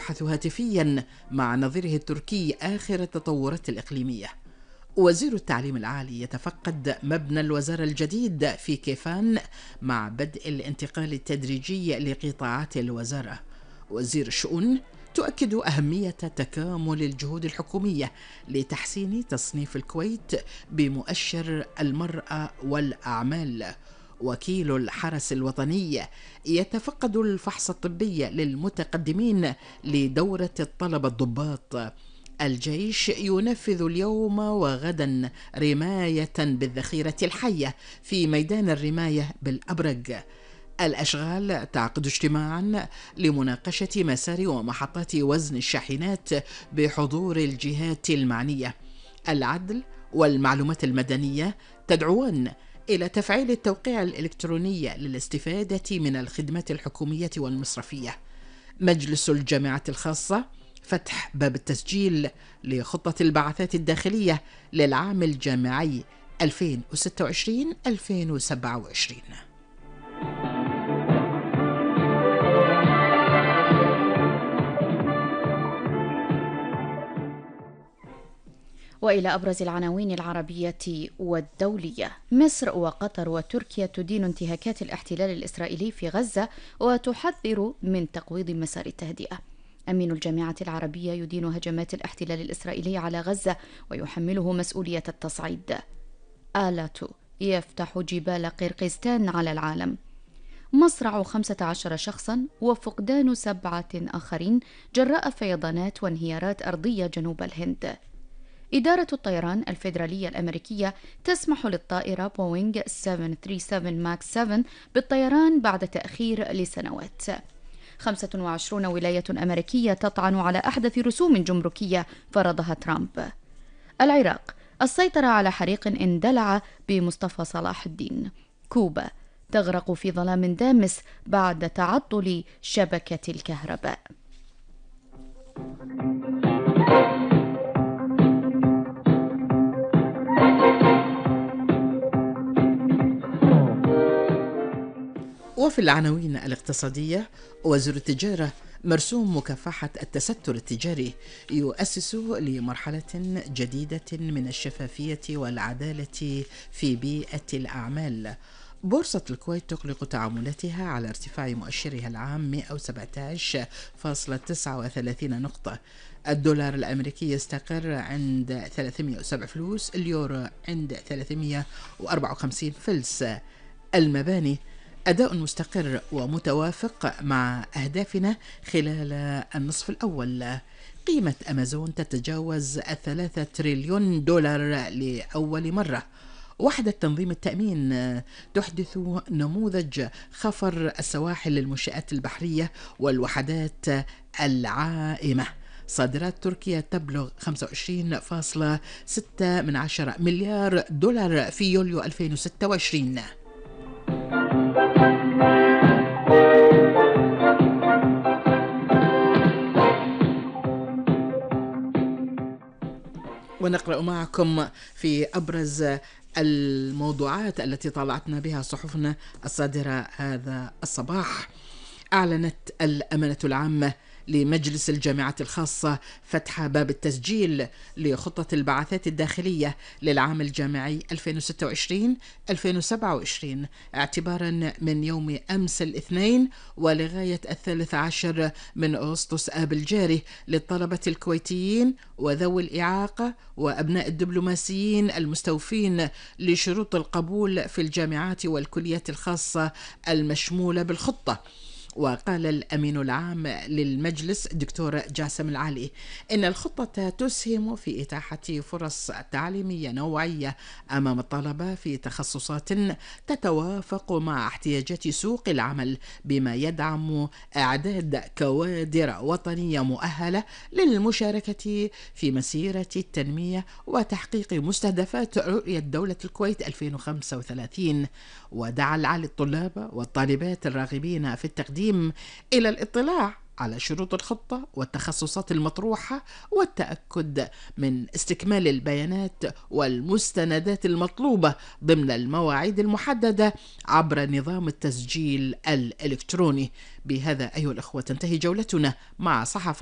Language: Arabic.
يبحث هاتفيا مع نظيره التركي آخر التطورات الإقليمية. وزير التعليم العالي يتفقد مبنى الوزارة الجديد في كيفان مع بدء الانتقال التدريجي لقطاعات الوزارة. وزير الشؤون تؤكد أهمية تكامل الجهود الحكومية لتحسين تصنيف الكويت بمؤشر المرأة والأعمال. وكيل الحرس الوطني يتفقد الفحص الطبي للمتقدمين لدورة الطلبة الضباط. الجيش ينفذ اليوم وغدا رماية بالذخيرة الحية في ميدان الرماية بالأبرق. الأشغال تعقد اجتماعا لمناقشة مسار ومحطات وزن الشاحنات بحضور الجهات المعنية. العدل والمعلومات المدنية تدعوان إلى تفعيل التوقيع الإلكتروني للاستفادة من الخدمات الحكومية والمصرفية. مجلس الجامعة الخاصة فتح باب التسجيل لخطة البعثات الداخلية للعام الجامعي 2026-2027. وإلى أبرز العناوين العربية والدولية. مصر وقطر وتركيا تدين انتهاكات الاحتلال الإسرائيلي في غزة وتحذر من تقويض مسار التهدئة. أمين الجامعة العربية يدين هجمات الاحتلال الإسرائيلي على غزة ويحمله مسؤولية التصعيد. آلاتو يفتح جبال قرقيزستان على العالم. مصرع 15 شخصا وفقدان 7 آخرين جراء فيضانات وانهيارات أرضية جنوب الهند. إدارة الطيران الفيدرالية الأمريكية تسمح للطائرة بوينغ 737 ماكس 7 بالطيران بعد تأخير لسنوات. 25 ولاية أمريكية تطعن على أحدث رسوم جمركية فرضها ترامب. العراق السيطرة على حريق اندلع بمصطفى صلاح الدين. كوبا تغرق في ظلام دامس بعد تعطل شبكة الكهرباء. وفي العناوين الاقتصادية، وزير التجارة مرسوم مكافحة التستر التجاري يؤسس لمرحلة جديدة من الشفافية والعدالة في بيئة الأعمال. بورصة الكويت تغلق تعاملاتها على ارتفاع مؤشرها العام 117.39 نقطة. الدولار الأمريكي يستقر عند 307 فلوس، اليورو عند 354 فلس. المباني أداء مستقر ومتوافق مع أهدافنا خلال النصف الأول. قيمة أمازون تتجاوز 3 تريليون دولار لأول مرة. وحدة تنظيم التأمين تحدث نموذج خفر السواحل للمنشآت البحرية والوحدات العائمة. صادرات تركيا تبلغ 25.6 مليار دولار في يوليو 2026. ونقرأ معكم في أبرز الموضوعات التي طالعتنا بها صحفنا الصادرة هذا الصباح. أعلنت الأمانة العامة لمجلس الجامعة الخاصة فتح باب التسجيل لخطة البعثات الداخلية للعام الجامعي 2026-2027 اعتبارا من يوم أمس الاثنين ولغاية 13 من أغسطس آب الجاري للطلبة الكويتيين وذوي الإعاقة وأبناء الدبلوماسيين المستوفين لشروط القبول في الجامعات والكليات الخاصة المشمولة بالخطة. وقال الأمين العام للمجلس دكتور جاسم العلي إن الخطة تسهم في إتاحة فرص تعليمية نوعية أمام الطلبة في تخصصات تتوافق مع احتياجات سوق العمل، بما يدعم إعداد كوادر وطنية مؤهلة للمشاركة في مسيرة التنمية وتحقيق مستهدفات رؤية دولة الكويت 2035. ودعا العلي الطلاب والطالبات الراغبين في التقديم إلى الاطلاع على شروط الخطة والتخصصات المطروحة والتأكد من استكمال البيانات والمستندات المطلوبة ضمن المواعيد المحددة عبر نظام التسجيل الإلكتروني. بهذا أيها الأخوة تنتهي جولتنا مع صحافة